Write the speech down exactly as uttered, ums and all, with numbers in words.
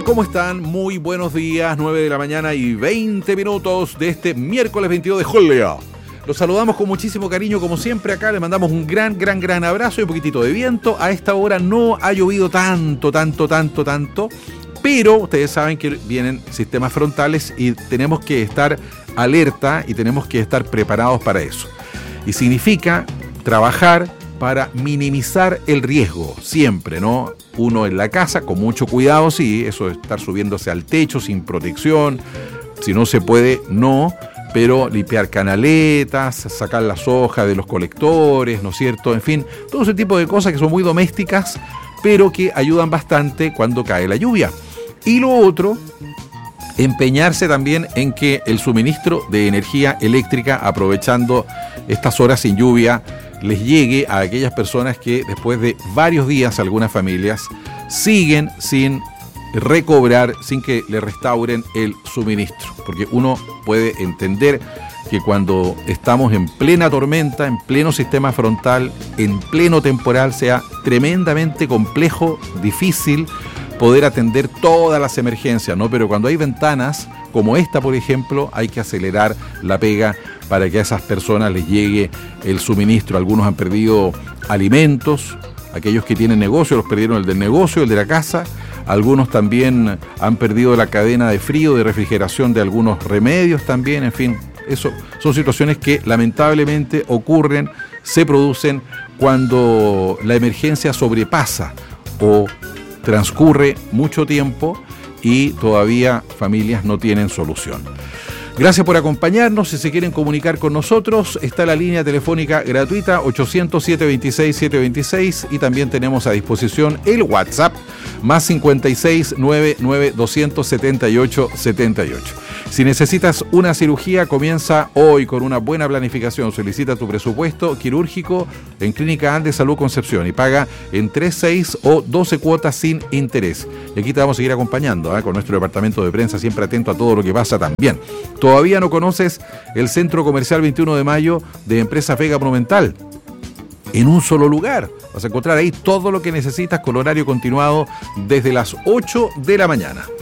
¿Cómo están? Muy buenos días, nueve de la mañana y veinte minutos de este miércoles veintidós de julio. Los saludamos con muchísimo cariño, como siempre acá, le mandamos un gran, gran, gran abrazo y un poquitito de viento. A esta hora no ha llovido tanto, tanto, tanto, tanto, pero ustedes saben que vienen sistemas frontales y tenemos que estar alerta y tenemos que estar preparados para eso. Y significa trabajar para minimizar el riesgo, siempre, ¿no? Uno en la casa, con mucho cuidado, sí, eso de estar subiéndose al techo sin protección, si no se puede, no, pero limpiar canaletas, sacar las hojas de los colectores, ¿no es cierto? En fin, todo ese tipo de cosas que son muy domésticas, pero que ayudan bastante cuando cae la lluvia. Y lo otro, empeñarse también en que el suministro de energía eléctrica, aprovechando estas horas sin lluvia, les llegue a aquellas personas que después de varios días, algunas familias, siguen sin recobrar, sin que le restauren el suministro. Porque uno puede entender que cuando estamos en plena tormenta, en pleno sistema frontal, en pleno temporal, sea tremendamente complejo, difícil poder atender todas las emergencias, ¿no? Pero cuando hay ventanas como esta, por ejemplo, hay que acelerar la pega para que a esas personas les llegue el suministro. Algunos han perdido alimentos, aquellos que tienen negocio los perdieron el del negocio, el de la casa. Algunos también han perdido la cadena de frío, de refrigeración de algunos remedios también. En fin, eso son situaciones que lamentablemente ocurren, se producen cuando la emergencia sobrepasa o transcurre mucho tiempo y todavía familias no tienen solución. Gracias por acompañarnos. Si se quieren comunicar con nosotros, está la línea telefónica gratuita ochocientos, siete veintiséis, setecientos veintiséis y también tenemos a disposición el WhatsApp más cincuenta y seis, noventa y nueve, doscientos setenta y ocho, setenta y ocho. Si necesitas una cirugía, comienza hoy con una buena planificación. Solicita tu presupuesto quirúrgico en Clínica Andes Salud Concepción y paga en tres, seis o doce cuotas sin interés. Y aquí te vamos a seguir acompañando ¿eh? con nuestro departamento de prensa, siempre atento a todo lo que pasa también. ¿Todavía no conoces el Centro Comercial veintiuno de mayo de Empresa Vega Monumental? En un solo lugar. Vas a encontrar ahí todo lo que necesitas con horario continuado desde las ocho de la mañana.